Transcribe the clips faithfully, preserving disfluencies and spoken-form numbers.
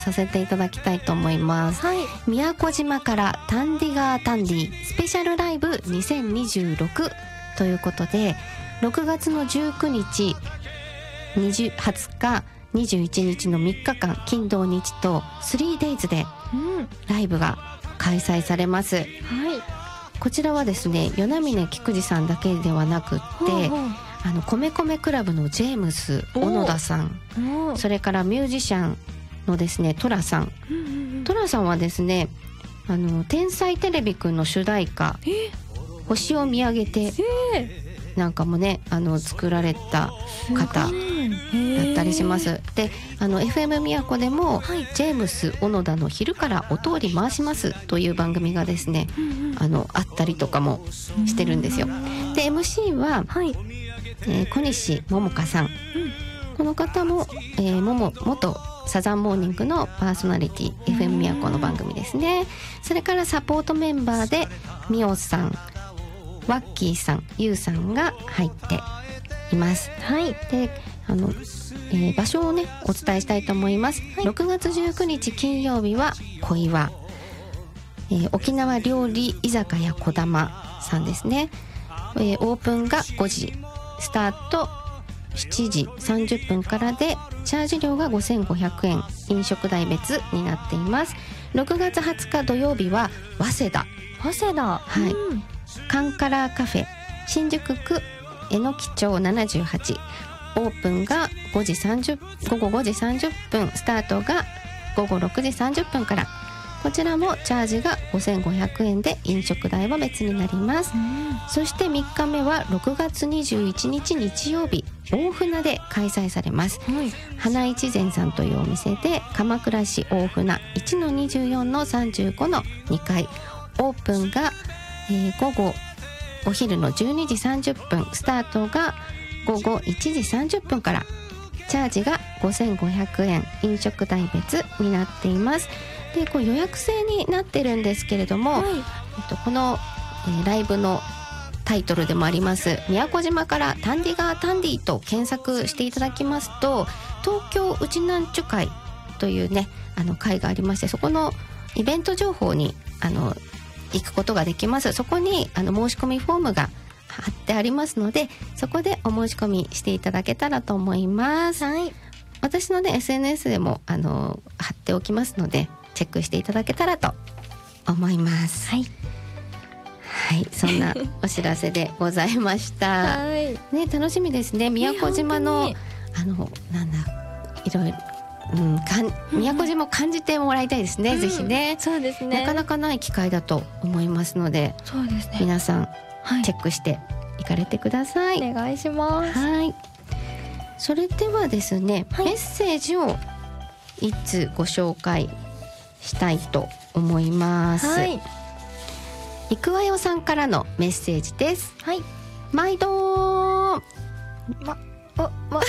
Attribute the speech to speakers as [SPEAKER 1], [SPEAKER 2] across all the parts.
[SPEAKER 1] させていただきたいと思います、はい、宮古島からタンディガータンディスペシャルライブにせんにじゅうろくということで、ろくがつのじゅうくにち、はつか、にじゅういちにちのみっかかん、金土日と スリーデイズ でライブが開催されます、うん、はい、こちらはですね、与那嶺菊池さんだけではなくって、ほうほう、あの米米クラブのジェームス小野田さん、それからミュージシャンのですねトラさん、うんうんうん、トラさんはですね、あの天才テレビくんの主題歌星を見上げてなんかもね、あの作られた方だったりします。で、あの エフエム 宮古でも、はい、ジェームス小野田の昼からお通り回しますという番組がですね、うんうん、あのあったりとかもしてるんですよ。で エムシー は、はい、えー、小西桃香さん、うん、この方も、えー、もも元サザンモーニングのパーソナリティ エフエム 宮古の番組ですね。それからサポートメンバーでミオさん、ワッキーさん、ユウさんが入っています。はい。で、あの、えー、場所をねお伝えしたいと思います。はい、ろくがつじゅうくにち金曜日は小岩、えー、沖縄料理居酒屋こだまさんですね。えー、オープンがごじ、スタートしちじさんじゅっぷんからで、チャージ料がごせんごひゃくえん、飲食代別になっています。ろくがつはつか土曜日は早稲田
[SPEAKER 2] 早稲田、
[SPEAKER 1] はい、うん、カンカラーカフェ新宿区えのき町ななじゅうはち、オープンがごじさんじゅうごごごじさんじゅっぷん、スタートがごごろくじさんじゅっぷんから。こちらもチャージがごせんごひゃくえんで、飲食代は別になります、うん、そしてみっかめはろくがつにじゅういちにち日曜日、大船で開催されます、はい、花一膳さんというお店で、鎌倉市大船 いちのにじゅうよんのさんじゅうごのにかい、オープンが、えー、午後お昼のじゅうにじさんじゅっぷん、スタートがごごいちじさんじゅっぷんから。チャージがごせんごひゃくえん、飲食代別になっています。で、こう予約制になってるんですけれども、はい、えっと、この、えー、ライブのタイトルでもあります宮古島からタンディガータンディと検索していただきますと、東京うちなんちゅ会というね、あの会がありまして、そこのイベント情報にあの行くことができます。そこにあの申し込みフォームが貼ってありますので、そこでお申し込みしていただけたらと思います、はい、私のね エスエヌエス でもあの貼っておきますので、チェックしていただけたらと思います。はい、はい、そんなお知らせでございましたはい、ね、楽しみですね。宮古島のあのなんだいろいろ、うん、かん宮古島を感じてもらいたいですね、うん、ぜひね。そうですね、なかなかない機会だと思いますので、そうですね、皆さん、はい、チェックして行かれてください。
[SPEAKER 2] お願いします。
[SPEAKER 1] はい、それではですね、はい、メッセージをいつご紹介したいと思います。はい、いくわよさんからのメッセージです。はい、毎度ま、お、ま、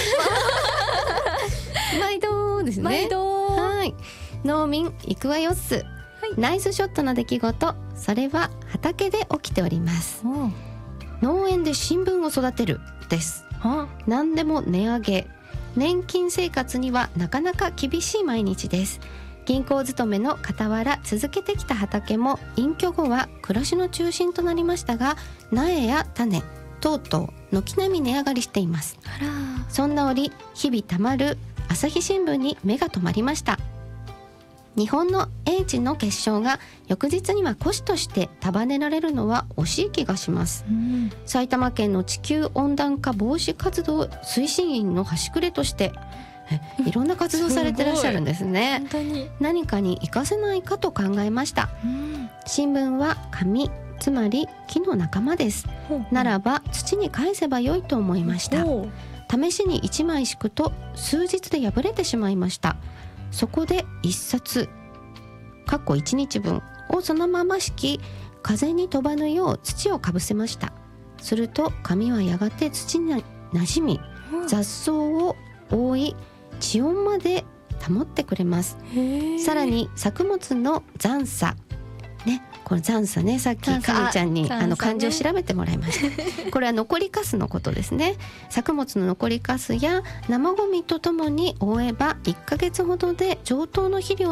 [SPEAKER 1] 毎度ですね。毎度。はい。農民いくわよっす、はい。ナイスショットの出来事、それは畑で起きております。農園で新聞を育てるです。何でも値上げ、年金生活にはなかなか厳しい毎日です。銀行勤めの傍ら続けてきた畑も隠居後は暮らしの中心となりましたが、苗や種とうとう軒並み値上がりしています。あら、そんな折日々たまる朝日新聞に目が留まりました。日本の英知の結晶が翌日には古紙として束ねられるのは惜しい気がします、うん、埼玉県の地球温暖化防止活動推進員の端くれとしていろんな活動されてらっしゃるんですね。本当に何かに活かせないかと考えました、うん、新聞は紙、つまり木の仲間です、うん、ならば土に返せばよいと思いました、うん、試しにいちまい敷くと数日で破れてしまいました。そこでいっさつかっこいちにちぶんをそのまま敷き、風に飛ばぬよう土をかぶせました。すると紙はやがて土になじみ、うん、雑草を覆い地温まで保ってくれます。さらに作物の残差、ね、 これ残差ね、さっき
[SPEAKER 2] 残差
[SPEAKER 1] かみちゃんに
[SPEAKER 2] あ
[SPEAKER 1] あの漢字を
[SPEAKER 2] 残差ね
[SPEAKER 1] 調べてもらいましたこれは残りカスのことですね。作物の残りカスや生ゴミとともに覆えばいっかげつほどで上等の肥料